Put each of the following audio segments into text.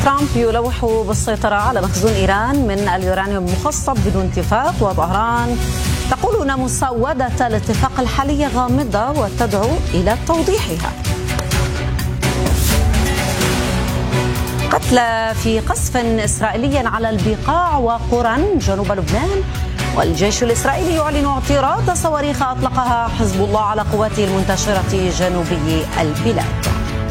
ترامب يلوح بالسيطرة على مخزون إيران من اليورانيوم المخصب بدون اتفاق، وطهران تقول أن مسودة الاتفاق الحالية غامضة وتدعو إلى توضيحها. قتلى في قصف إسرائيلي على البقاع وقرى جنوب لبنان، والجيش الإسرائيلي يعلن اعتراض صواريخ أطلقها حزب الله على قواته المنتشرة جنوبي البلاد.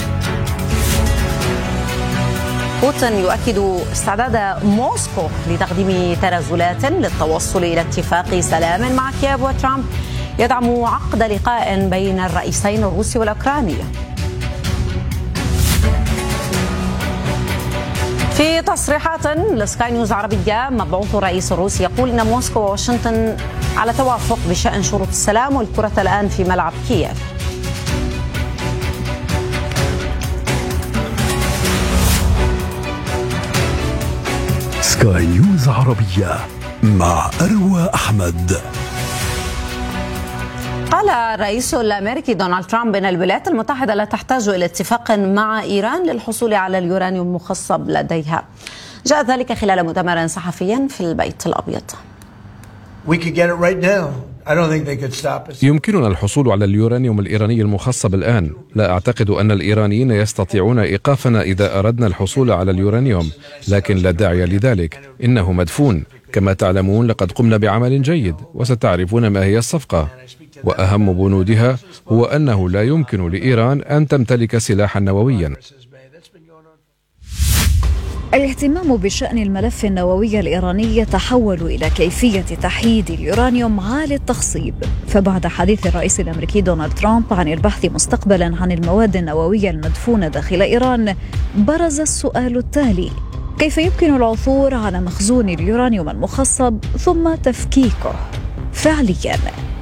بوتين يؤكد استعداد موسكو لتقديم تنازلات للتوصل إلى اتفاق سلام مع كييف، وترامب يدعم عقد لقاء بين الرئيسين الروسي والأوكراني. في تصريحات لسكاي نيوز عربية، مبعوث الرئيس الروسي يقول أن موسكو وواشنطن على توافق بشأن شروط السلام، والكرة الآن في ملعب كييف. سكاي نيوز عربية مع أروى أحمد. قال الرئيس الأمريكي دونالد ترامب أن الولايات المتحدة لا تحتاج إلى اتفاق مع إيران للحصول على اليورانيوم المخصب لديها. جاء ذلك خلال مؤتمر صحفي في البيت الأبيض. يمكننا الحصول على اليورانيوم الإيراني المخصب الآن. لا أعتقد أن الإيرانيين يستطيعون إيقافنا إذا أردنا الحصول على اليورانيوم، لكن لا داعي لذلك، إنه مدفون. كما تعلمون لقد قمنا بعمل جيد، وستعرفون ما هي الصفقة، وأهم بنودها هو أنه لا يمكن لإيران أن تمتلك سلاحا نوويا. الاهتمام بشأن الملف النووي الإيراني يتحول إلى كيفية تحييد اليورانيوم عالي التخصيب. فبعد حديث الرئيس الأمريكي دونالد ترامب عن البحث مستقبلا عن المواد النووية المدفونة داخل إيران، برز السؤال التالي: كيف يمكن العثور على مخزون اليورانيوم المخصب ثم تفكيكه فعليا؟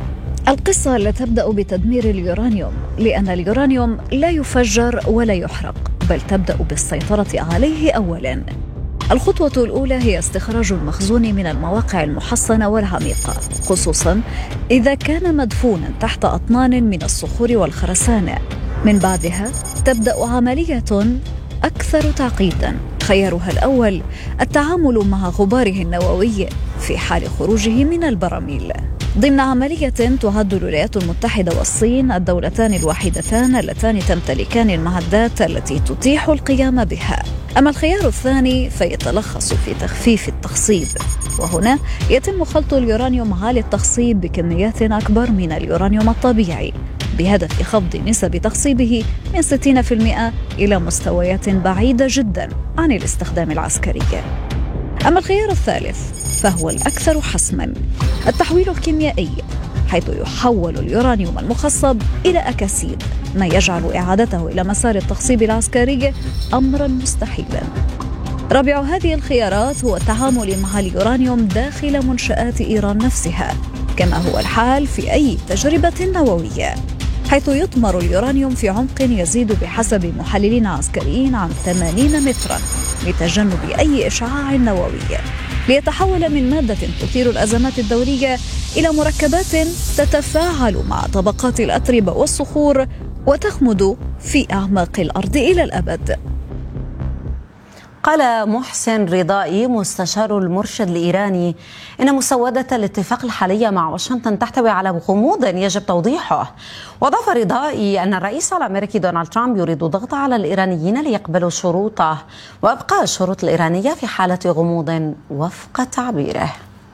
القصة لا تبدأ بتدمير اليورانيوم، لأن اليورانيوم لا يفجر ولا يحرق، بل تبدأ بالسيطرة عليه أولاً. الخطوة الأولى هي استخراج المخزون من المواقع المحصنة والعميقة، خصوصاً إذا كان مدفوناً تحت أطنان من الصخور والخرسانة. من بعدها تبدأ عملية أكثر تعقيداً. خيارها الأول التعامل مع غباره النووي في حال خروجه من البراميل، ضمن عملية تعد الولايات المتحدة والصين الدولتان الوحيدتان اللتان تمتلكان المعدات التي تتيح القيام بها. أما الخيار الثاني فيتلخص في تخفيف التخصيب، وهنا يتم خلط اليورانيوم عالي التخصيب بكميات أكبر من اليورانيوم الطبيعي، بهدف خفض نسب تخصيبه من 60% إلى مستويات بعيدة جدا عن الاستخدام العسكري. أما الخيار الثالث فهو الأكثر حسما، التحويل الكيميائي، حيث يحول اليورانيوم المخصب إلى أكاسيد، ما يجعل إعادته إلى مسار التخصيب العسكري أمرا مستحيلا. رابع هذه الخيارات هو التعامل مع اليورانيوم داخل منشآت إيران نفسها، كما هو الحال في أي تجربة نووية، حيث يطمر اليورانيوم في عمق يزيد بحسب محللين عسكريين عن 80 مترا لتجنب أي إشعاع نووي، ليتحول من مادة تثير الأزمات الدورية إلى مركبات تتفاعل مع طبقات الأتربة والصخور وتخمد في أعماق الأرض إلى الأبد. قال محسن رضائي مستشار المرشد الإيراني إن مسودة الاتفاق الحالية مع واشنطن تحتوي على غموض يجب توضيحه. وأضاف رضائي أن الرئيس الأمريكي دونالد ترامب يريد الضغط على الإيرانيين ليقبلوا شروطه وإبقاء الشروط الإيرانية في حالة غموض وفق تعبيره.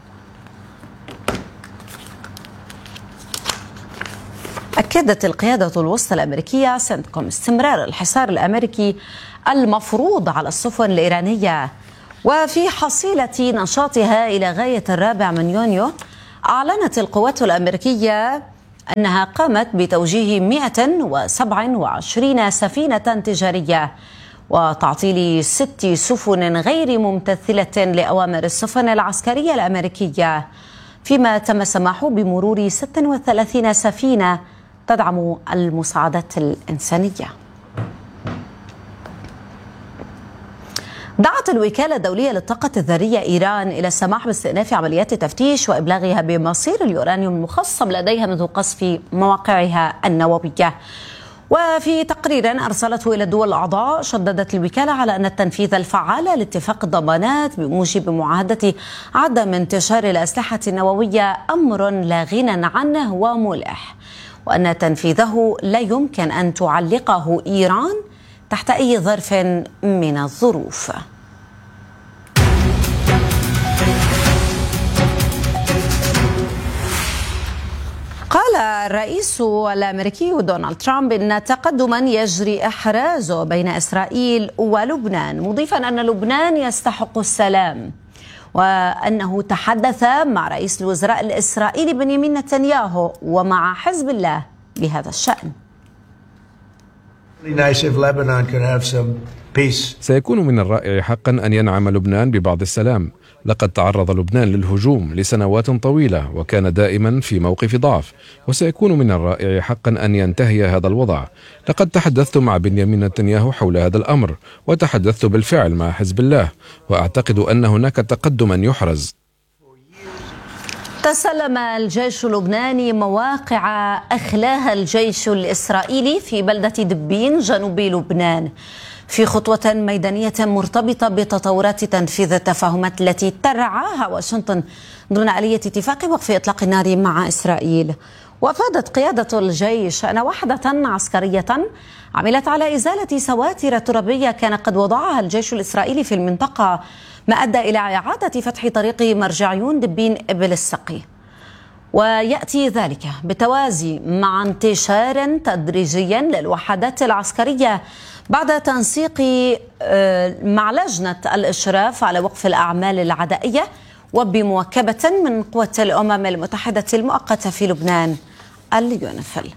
أكدت القيادة الوسطى الأمريكية سنتكوم استمرار الحصار الأمريكي المفروض على السفن الإيرانية. وفي حصيلة نشاطها إلى غاية 4 يونيو، أعلنت القوات الأمريكية أنها قامت بتوجيه 127 سفينة تجارية وتعطيل 6 سفن غير ممتثلة لأوامر السفن العسكرية الأمريكية، فيما تم السماح بمرور 36 سفينة تدعم المساعدات الإنسانية. دعت الوكالة الدولية للطاقة الذرية إيران إلى السماح باستئناف عمليات التفتيش وإبلاغها بمصير اليورانيوم المخصب لديها منذ قصف مواقعها النووية. وفي تقرير أرسلته إلى الدول الأعضاء شددت الوكالة على أن التنفيذ الفعال لاتفاق الضمانات بموجب معاهدة عدم انتشار الأسلحة النووية أمر لا غنى عنه وملح، وأن تنفيذه لا يمكن أن تعلقه إيران تحت أي ظرف من الظروف. قال الرئيس الأمريكي دونالد ترامب إن تقدما يجري إحرازه بين إسرائيل ولبنان، مضيفا أن لبنان يستحق السلام، وأنه تحدث مع رئيس الوزراء الإسرائيلي بنيامين نتنياهو ومع حزب الله بهذا الشأن. سيكون من الرائع حقا أن ينعم لبنان ببعض السلام. لقد تعرض لبنان للهجوم لسنوات طويلة وكان دائما في موقف ضعف، وسيكون من الرائع حقا أن ينتهي هذا الوضع. لقد تحدثت مع بنيامين نتنياهو حول هذا الأمر، وتحدثت بالفعل مع حزب الله، وأعتقد أن هناك تقدما يحرز. تسلم الجيش اللبناني مواقع أخلاها الجيش الإسرائيلي في بلدة دبين جنوب لبنان في خطوة ميدانية مرتبطة بتطورات تنفيذ التفاهمات التي ترعاها واشنطن ضمن آلية اتفاق وقف إطلاق النار مع إسرائيل. وأفادت قيادة الجيش أن وحدة عسكرية عملت على إزالة سواتر ترابية كان قد وضعها الجيش الإسرائيلي في المنطقة، ما أدى إلى إعادة فتح طريق مرجعيون دبين إبل السقي. ويأتي ذلك بالتوازي مع انتشار تدريجيا للوحدات العسكرية بعد تنسيق مع لجنة الإشراف على وقف الأعمال العدائية وبمواكبة من قوة الأمم المتحدة المؤقتة في لبنان اليونيفيل.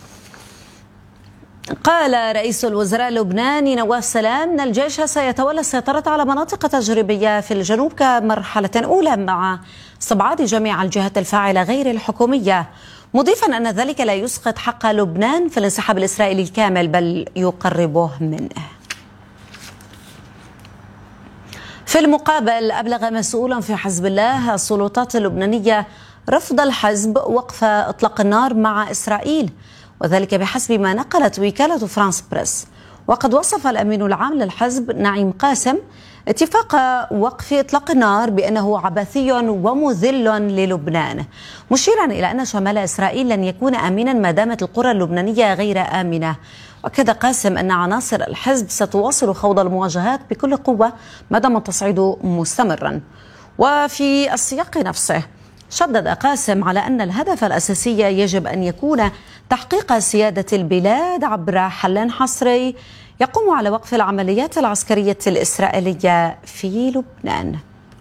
قال رئيس الوزراء اللبناني نواف سلام أن الجيش سيتولى السيطرة على مناطق تجريبية في الجنوب كمرحلة أولى مع استبعاد جميع الجهات الفاعلة غير الحكومية، مضيفا أن ذلك لا يسقط حق لبنان في الانسحاب الإسرائيلي الكامل بل يقربه منه. في المقابل أبلغ مسؤول في حزب الله السلطات اللبنانية رفض الحزب وقف إطلاق النار مع إسرائيل، وذلك بحسب ما نقلت وكالة فرانس بريس. وقد وصف الأمين العام للحزب نعيم قاسم اتفاق وقف إطلاق النار بأنه عبثي ومذل للبنان، مشيرا إلى أن شمال إسرائيل لن يكون آمنا ما دامت القرى اللبنانية غير آمنة. وأكد قاسم أن عناصر الحزب ستواصل خوض المواجهات بكل قوة ما دام التصعيد مستمرا. وفي السياق نفسه شدد قاسم على أن الهدف الأساسي يجب أن يكون تحقيق سيادة البلاد عبر حل حصري يقوم على وقف العمليات العسكرية الإسرائيلية في لبنان.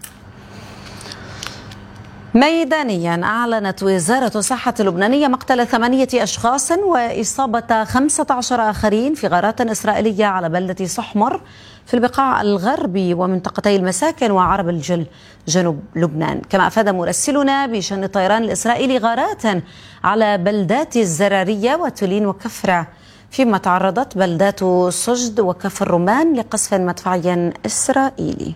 ميدانيا أعلنت وزارة الصحة اللبنانية مقتل 8 أشخاص وإصابة 15 آخرين في غارات إسرائيلية على بلدة صحمر في البقاع الغربي ومنطقتي المساكن وعرب الجل جنوب لبنان. كما أفاد مراسلنا بشأن الطيران الإسرائيلي غارات على بلدات الزرارية وتولين وكفرة، فيما تعرضت بلدات سجد وكفر الرمان لقصف مدفعي إسرائيلي.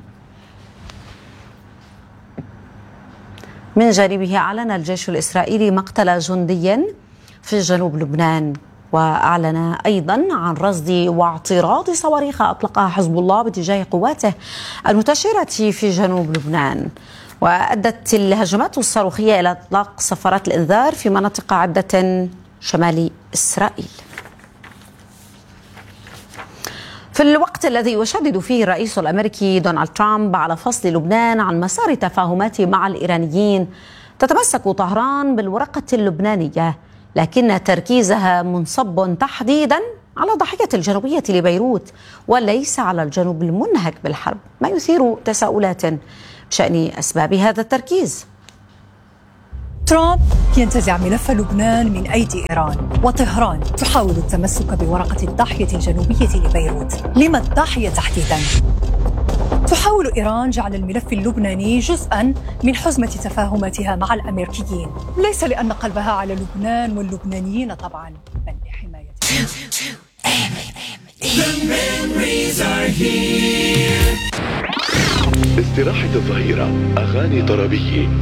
من جانبه أعلن الجيش الإسرائيلي مقتل جندي في جنوب لبنان، وأعلن أيضا عن رصد واعتراض صواريخ أطلقها حزب الله باتجاه قواته المنتشرة في جنوب لبنان. وأدت الهجمات الصاروخية إلى إطلاق صفارات الإنذار في مناطق عدة شمال إسرائيل. في الوقت الذي يشدد فيه الرئيس الأمريكي دونالد ترامب على فصل لبنان عن مسار تفاهماته مع الإيرانيين، تتمسك طهران بالورقة اللبنانية، لكن تركيزها منصب تحديدا على ضحية الجنوبية لبيروت وليس على الجنوب المنهك بالحرب، ما يثير تساؤلات بشأن أسباب هذا التركيز. ترامب ينتزع ملف لبنان من أيدي إيران، وطهران تحاول التمسك بورقة الضاحية الجنوبية لبيروت. لما الضاحية تحديداً؟ تحاول إيران جعل الملف اللبناني جزءاً من حزمة تفاهماتها مع الأمريكيين، ليس لأن قلبها على لبنان واللبنانيين طبعاً، بل لحمايتهم. استراحة الظهيرة، أغاني طربية.